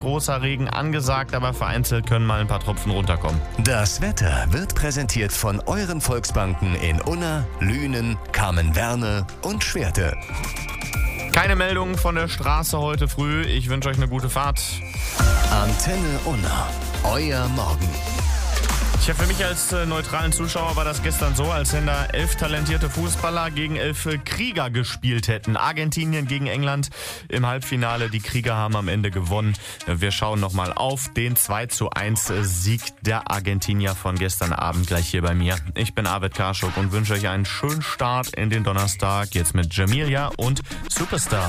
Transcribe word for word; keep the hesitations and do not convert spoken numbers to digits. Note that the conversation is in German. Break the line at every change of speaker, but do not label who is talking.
großer Regen angesagt, aber vereinzelt können mal ein paar Tropfen runterkommen.
Das Wetter wird präsentiert von euren Volksbanken in Unna, Lünen, Kamen-Werne und Schwerte.
Keine Meldungen von der Straße heute früh. Ich wünsche euch eine gute Fahrt.
Antenne Unna, euer Morgen.
Tja, für mich als äh, neutralen Zuschauer war das gestern so, als wenn da elf talentierte Fußballer gegen elf äh, Krieger gespielt hätten. Argentinien gegen England im Halbfinale. Die Krieger haben am Ende gewonnen. Wir schauen nochmal auf den zwei zu eins Sieg der Argentinier von gestern Abend gleich hier bei mir. Ich bin Arvid Karschuk und wünsche euch einen schönen Start in den Donnerstag. Jetzt mit Jamilia und Superstar.